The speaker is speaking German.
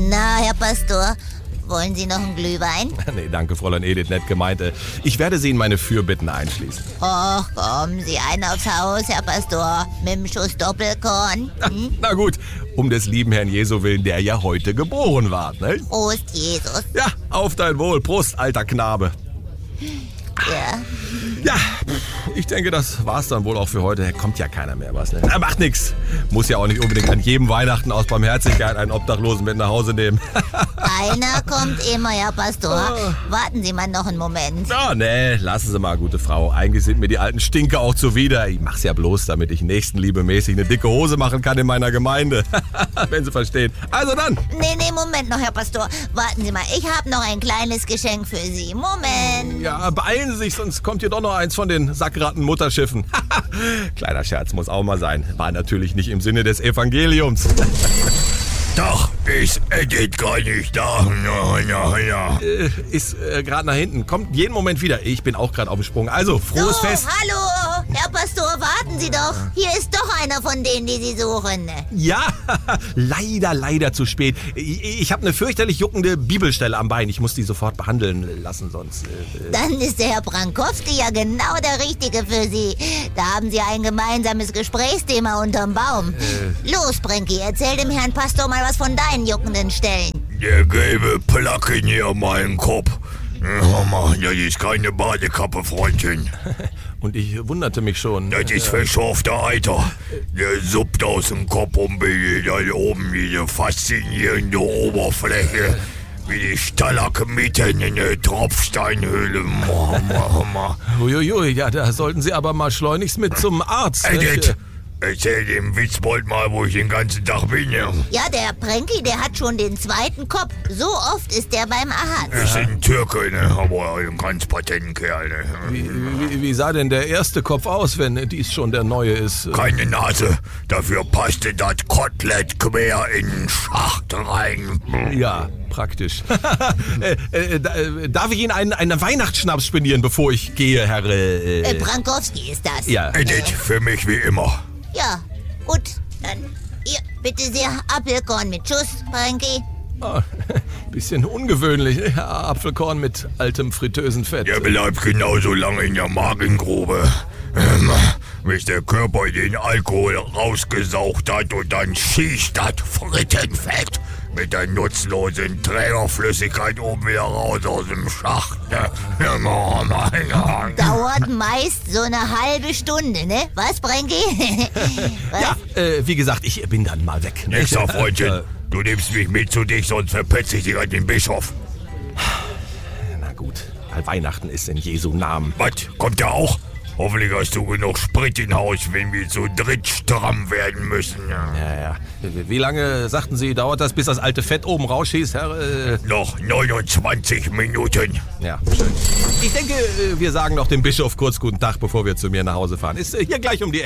Na, Herr Pastor, wollen Sie noch einen Glühwein? Nee, danke, Fräulein Edith, nett gemeint. Ich werde Sie in meine Fürbitten einschließen. Och, kommen Sie ein aufs Haus, Herr Pastor, mit dem Schuss Doppelkorn. Na gut, um des lieben Herrn Jesu willen, der ja heute geboren war, ne? Prost, Jesus. Ja, auf dein Wohl. Prost, alter Knabe. Ja. Ja, ich denke, das war's dann wohl auch für heute. Kommt ja keiner mehr, was, ne? Na, macht nix. Muss ja auch nicht unbedingt an jedem Weihnachten aus Barmherzigkeit einen Obdachlosen mit nach Hause nehmen. Einer kommt immer, Herr Pastor. Warten Sie mal noch einen Moment. Oh, nee, lassen Sie mal, gute Frau. Eigentlich sind mir die alten Stinker auch zuwider. Ich mach's ja bloß, damit ich nächstenliebemäßig eine dicke Hose machen kann in meiner Gemeinde. Wenn Sie verstehen. Also dann. Nee, Moment noch, Herr Pastor. Warten Sie mal, ich habe noch ein kleines Geschenk für Sie. Moment. Ja, beeilen Sie sich, sonst kommt hier doch noch eins von den Sackratten-Mutterschiffen. Kleiner Scherz muss auch mal sein. War natürlich nicht im Sinne des Evangeliums. Doch, ist Edith gar nicht da. Ja. Ist gerade nach hinten. Kommt jeden Moment wieder. Ich bin auch gerade auf dem Sprung. Also, frohes Fest. Hallo, Herr Pastor, warten Sie doch. Hier ist doch einer von denen, die Sie suchen. Ja, leider zu spät. Ich habe eine fürchterlich juckende Bibelstelle am Bein. Ich muss die sofort behandeln lassen, sonst... Dann ist der Herr Brankowski ja genau der Richtige für Sie. Da haben Sie ein gemeinsames Gesprächsthema unterm Baum. Los, Brenki, erzähl dem Herrn Pastor mal was von deinen juckenden Stellen. Der gelbe Placken hier an meinem Kopf. Hör mal, das ist keine Badekappe, Freundchen. Und ich wunderte mich schon. Das ist verschorfter Eiter. Der suppt aus dem Kopf und bildet da oben diese faszinierende Oberfläche. Wie die Stalagmiten in der Tropfsteinhöhle. Uiuiui, ja, da sollten Sie aber mal schleunigst mit zum Arzt. Edith, erzähl dem Witzbold mal, wo ich den ganzen Tag bin. Ja, der Brenki, der hat schon den zweiten Kopf. So oft ist der beim Arzt. ist ein Türke, ne? Aber ein ganz patenten Kerl. Ne? Wie sah denn der erste Kopf aus, wenn dies schon der neue ist? Keine Nase. Dafür passte das Kotelett quer in den Schacht rein. Ja, praktisch. Darf ich Ihnen einen Weihnachtsschnaps spendieren, bevor ich gehe, Herr... Brankowski ist das. Ja. Edith, für mich wie immer. Ja, gut. Dann hier, bitte sehr, Apfelkorn mit Schuss, Brenki. Oh, bisschen ungewöhnlich, ne? Apfelkorn mit altem fritösen Fett. Der bleibt genauso lange in der Magengrube, bis der Körper den Alkohol rausgesaugt hat und dann schießt das Frittenfett mit der nutzlosen Trägerflüssigkeit oben wieder raus aus dem Schacht. Ne? Dauert meist so eine halbe Stunde, ne? Was, Brenki? Was? Ja, wie gesagt, ich bin dann mal weg. Ne? Nix auf, Freundchen. Du nimmst mich mit zu dich, sonst verpetze ich dich an den Bischof. Na gut, weil Weihnachten ist in Jesu Namen. Was? Kommt er auch? Hoffentlich hast du genug Sprit in Haus, wenn wir zu dritt stramm werden müssen. Ja. Wie lange, sagten Sie, dauert das, bis das alte Fett oben rausschießt, Herr? Noch 29 Minuten. Ja, schön. Ich denke, wir sagen noch dem Bischof kurz guten Tag, bevor wir zu mir nach Hause fahren. Ist hier gleich um die Ecke.